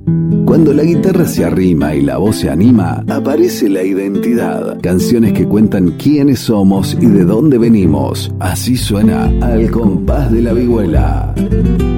Cuando la guitarra se arrima y la voz se anima, aparece la identidad. Canciones que cuentan quiénes somos y de dónde venimos. Así suena Al compás de la vihuela.